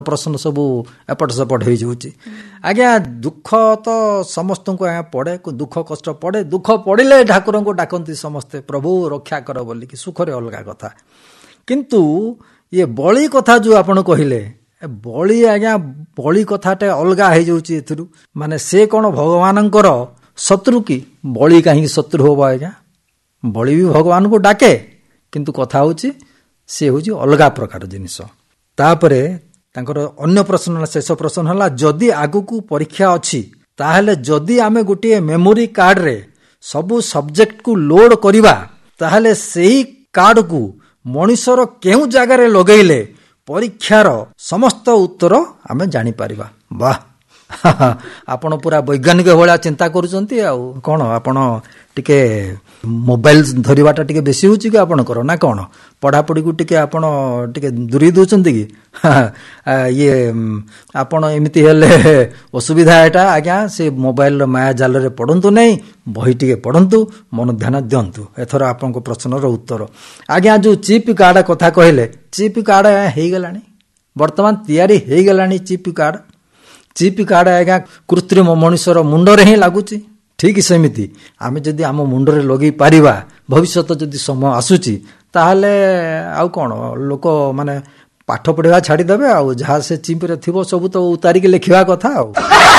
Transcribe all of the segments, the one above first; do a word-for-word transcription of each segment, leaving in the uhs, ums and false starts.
ପ୍ରଶ୍ନ ସବୁ ଏପଟ ସେପଟ ହେଇଯାଉଛି। ଆଜ୍ଞା ଦୁଃଖ ତ ସମସ୍ତଙ୍କୁ ଆଜ୍ଞା ପଡ଼େ, ଦୁଃଖ କଷ୍ଟ ପଡ଼େ। ଦୁଃଖ ପଡ଼ିଲେ ଠାକୁରଙ୍କୁ ଡାକନ୍ତି ସମସ୍ତେ, ପ୍ରଭୁ ରକ୍ଷା କର ବୋଲିକି। ସୁଖରେ ଅଲଗା କଥା, କିନ୍ତୁ ଇଏ ବଳି କଥା ଯୋଉ ଆପଣ କହିଲେ, ବଳି ଆଜ୍ଞା ବଳି କଥାଟା ଅଲଗା ହେଇଯାଉଛି ଏଥିରୁ। ମାନେ ସେ କ'ଣ ଭଗବାନଙ୍କର ଶତ୍ରୁ କି? ବଳି କାହିଁକି ଶତ୍ରୁ ହବ ଆଜ୍ଞା? ବଳି ବି ଭଗବାନଙ୍କୁ ଡାକେ, କିନ୍ତୁ କଥା ହେଉଛି ସେ ହେଉଛି ଅଲଗା ପ୍ରକାର ଜିନିଷ। ତାପରେ ତାଙ୍କର ଅନ୍ୟ ପ୍ରଶ୍ନ, ଶେଷ ପ୍ରଶ୍ନ ହେଲା, ଯଦି ଆଗକୁ ପରୀକ୍ଷା ଅଛି ତାହେଲେ ଯଦି ଆମେ ଗୋଟିଏ ମେମୋରି କାର୍ଡରେ ସବୁ ସବଜେକ୍ଟକୁ ଲୋଡ୍ କରିବା, ତାହେଲେ ସେହି କାର୍ଡକୁ ମଣିଷର କେଉଁ ଜାଗାରେ ଲଗେଇଲେ ପରୀକ୍ଷାର ସମସ୍ତ ଉତ୍ତର ଆମେ ଜାଣିପାରିବା। ବାଃ, ଆପଣ ପୁରା ବୈଜ୍ଞାନିକ ଭଳିଆ ଚିନ୍ତା କରୁଛନ୍ତି। ଆଉ କ'ଣ ଆପଣ ଟିକେ ମୋବାଇଲ ଧରିବାଟା ଟିକେ ବେଶୀ ହେଉଛି କି ଆପଣଙ୍କର, ନା କ'ଣ? ପଢ଼ାପଢ଼ିକୁ ଟିକେ ଆପଣ ଟିକେ ଦୂରେଇ ଦେଉଛନ୍ତି କି? ଇଏ ଆପଣ ଏମିତି ହେଲେ ଅସୁବିଧା ଏଟା ଆଜ୍ଞା। ସେ ମୋବାଇଲର ମାୟା ଜାଲରେ ପଢ଼ନ୍ତୁ ନାହିଁ, ବହି ଟିକେ ପଢ଼ନ୍ତୁ, ମନ ଧ୍ୟାନ ଦିଅନ୍ତୁ। ଏଥର ଆପଣଙ୍କ ପ୍ରଶ୍ନର ଉତ୍ତର ଆଜ୍ଞା, ଯେଉଁ ଚିପ୍ କାର୍ଡ଼ କଥା କହିଲେ, ଚିପ୍ କାର୍ଡ଼ ହେଇଗଲାଣି, ବର୍ତ୍ତମାନ ତିଆରି ହେଇଗଲାଣି ଚିପ୍ କାର୍ଡ଼। ଚିପ୍ କାର୍ଡ଼ ଆଜ୍ଞା କୃତ୍ରିମ ମଣିଷର ମୁଣ୍ଡରେ ହିଁ ଲାଗୁଛି। ଠିକ୍ ସେମିତି ଆମେ ଯଦି ଆମ ମୁଣ୍ଡରେ ଲଗେଇ ପାରିବା, ଭବିଷ୍ୟତ ଯଦି ସମୟ ଆସୁଛି, ତାହେଲେ ଆଉ କ'ଣ ଲୋକ ମାନେ ପାଠ ପଢ଼ିବା ଛାଡ଼ିଦେବେ, ଆଉ ଯାହା ସେ ଚିପ୍ରେ ଥିବ ସବୁ ତ ଉତାରିକି ଲେଖିବା କଥା। ଆଉ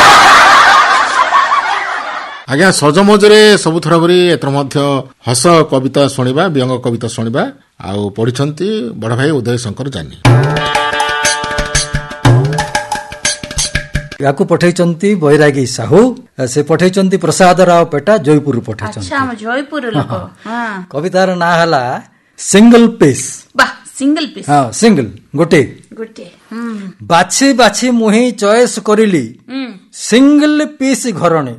ଆଜ୍ଞା ସଜ ମଜରେ ସବୁଥର ପରି ଏଥର ମଧ୍ୟ ହସ କବିତା ଶୁଣିବା, ବ୍ୟଙ୍ଗ କବିତା ଶୁଣିବା। ଆଉ ପଢ଼ିଛନ୍ତି ବଡ଼ ଭାଇ ଉଦୟ ଶଙ୍କର ଜାନି। ୟାକୁ ପଠେଇଛନ୍ତି ବୈରାଗୀ ସାହୁ, ସେ ପଠେଇଛନ୍ତି ପ୍ରସାଦ ରାଓ ପେଟା, ଜୟପୁର ପଠେଇଛନ୍ତି। କବିତାର ନାଁ ହେଲା ସିଙ୍ଗଲ ପିସ୍। ସିଙ୍ଗଲ ପିସ୍, ହଁ ସିଙ୍ଗଲ, ଗୋଟେ ଗୋଟେ। ବାଛି ବାଛି ମୁହିଁ ଚଏସ୍ କରିଲି ସିଙ୍ଗଲ ପିସ୍ ଘରଣୀ।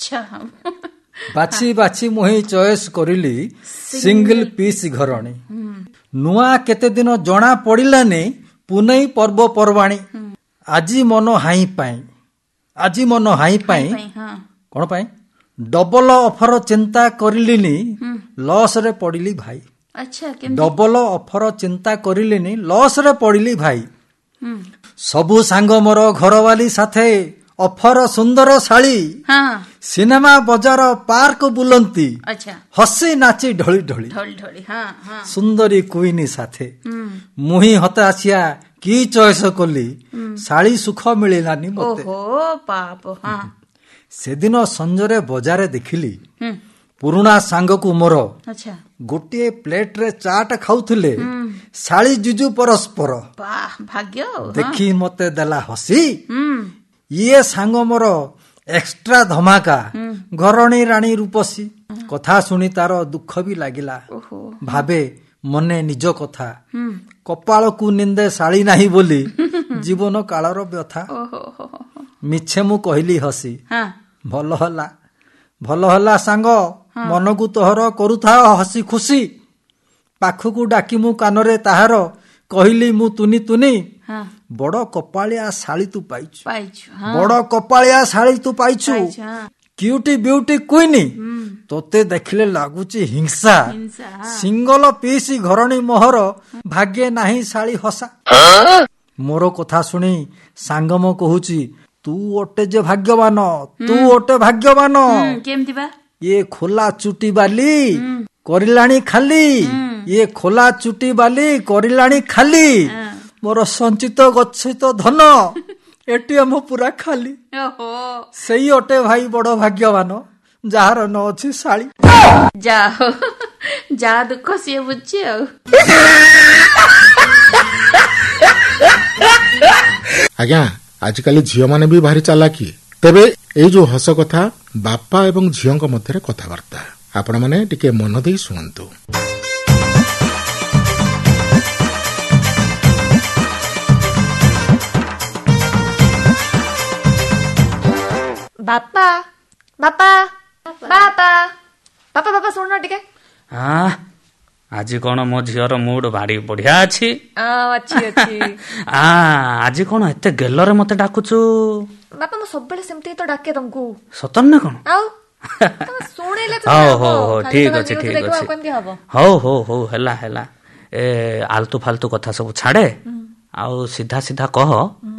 ବାଛି ବାଛି ମୁହିଁ ଚଏସ୍ କରିଲି ସିଙ୍ଗଲ ପିସ୍ ଘରଣୀ। ନୂଆ କେତେ ଦିନ ଜଣା ପଡ଼ିଲାନି ପୁନେଇ ପର୍ବପର୍ବାଣୀ। ଆଜି ମନ ହାଇ ପାଇଁ, ଆଜି ମନ ହାଇ ପାଇଁ, କ'ଣ ପାଇଁ? ଡବଲ ଅଫର ଚିନ୍ତା କରିଲିନି, ଲସରେ ପଡ଼ିଲି ଭାଇ। ଡବଲ ଅଫର ଚିନ୍ତା କରିଲିନି, ଲସରେ ପଡ଼ିଲି ଭାଇ। ସବୁ ସାଙ୍ଗ ମୋର ଘରବାଲି ସାଥେ ଅଫର ସୁନ୍ଦର ଶାଳୀ। ସିନେମା ବଜାର ପାର୍କ ବୁଲନ୍ତି, ହସି ନାଚି ଢଳି ଢଳି। ସୁନ୍ଦରୀ କୁଇନି ସାଥେ ମୁହିଁ ହତାଶିଆ କି ଚଏସ କଲି, ଶାଳୀ ସୁଖ ମିଳିଲାନି ମତେ। ସେଦିନ ସଞ୍ଜରେ ବଜାରେ ଦେଖିଲି ପୁରୁଣା ସାଙ୍ଗକୁ ମୋର, ଗୋଟିଏ ପ୍ଲେଟରେ ଚାଟ ଖାଉଥିଲେ ଶାଳୀ ଜିଜୁ ପରସ୍ପର। ଦେଖି ମତେ ଦେଲା ହସି, ଇଏ ସାଙ୍ଗ ମୋର ଏକ୍ସଟ୍ରା ଧମାକା, ଘରଣୀ ରାଣୀ ରୂପସୀ। କଥା ଶୁଣି ତାର ଦୁଃଖ ବି ଲାଗିଲା, ଭାବେ ମନେ ନିଜ କଥା। କପାଳକୁ ନିନ୍ଦେ ଶାଳୀ ନାହିଁ ବୋଲି ଜୀବନ କାଳର ବ୍ୟଥା। ମିଛେ ମୁଁ କହିଲି ହସି, ଭଲ ହେଲା ଭଲ ହେଲା ସାଙ୍ଗ, ମନକୁ ତୋହର କରୁଥାଅ ହସି ଖୁସି। ପାଖକୁ ଡାକି ମୁଁ କାନରେ ତାହାର କହିଲି ମୁଁ ତୁନି ତୁନି, ବଡ଼ କପାଳିଆ ଶାଳୀ ତୁ ପାଇଛୁ, ବଡ଼ କପାଳିଆ ଶାଳୀ ତୁ ପାଇଛୁ। କ୍ୟୁଟି ବିଉଟି କୁଇନି, ତୋତେ ଦେଖିଲେ ଲାଗୁଛି ହିଂସା। ସିଙ୍ଗଲ ପିସ୍ ଘରଣୀ ମୋହର, ଭାଗ୍ୟ ନାହିଁ ଶାଳୀ ହସା। ମୋର କଥା ଶୁଣି ସାଙ୍ଗ ମୋ କହୁଛି, ତୁ ଓଟେ ଯେ ଭାଗ୍ୟବାନ, ତୁ ଓଟେ ଭାଗ୍ୟବାନ। ଇଏ ଖୋଲା ଚୁଟି ବାଲି କରିଲାଣି ଖାଲି, ଇଏ ଖୋଲା ଚୁଟି ବାଲି କରିଲାଣି ଖାଲି। ମୋର ସଞ୍ଚିତ ଗଚ୍ଛିତ ଧନ ଏଟିଏମ ପୁରା ଖାଲି। ସେଇ ଅଟେ ଭାଇ ବଡ଼ ଭାଗ୍ୟବାନ, ଯାହାର ନ ଅଛି ଶାଳୀ। ଯା ଯାହା ଦୁଃଖ ସିଏ ବୁଝି। ଆଉ ଆଜ୍ଞା ଆଜିକାଲି ଝିଅ ମାନେ ବି ଭାରି ଚାଲାକି। ତେବେ ଏଇ ଯୋଉ ହସ କଥା ବାପା ଏବଂ ଝିଅଙ୍କ ମଧ୍ୟରେ କଥାବାର୍ତ୍ତା, ଆପଣ ମାନେ ଟିକେ ମନ ଦେଇ ଶୁଣନ୍ତୁ। ବାପା ବାପା ବାପା ବାପା ବାପା ଶୁଣ ଟିକେ। ହଁ ଆଜି କଣ ମୋ ଝିଅର ମୁଡ୍ ଭାରି ବଢିଆ ଅଛି। ଆଜି କଣ ଏତେ ଗେଲରେ ମତେ ଡାକୁଛୁ? ବାପା ମୁଁ ସବୁବେଳେ ସେମିତି ତ ଡାକେ ତମକୁ। ସତରେ ନା କଣ? ଆଉ ଶୁଣିଲେ ତ ହଉ ହଉ ହଉ ଠିକ ଅଛି ଠିକ ଅଛି। ହଉ ହଉ ହଉ ହେଲା ହେଲା। ଏ ଆଲତୁ ଫାଲତୁ କଥା ସବୁ ଛାଡେ, ଆଉ ସିଧା ସିଧା କହ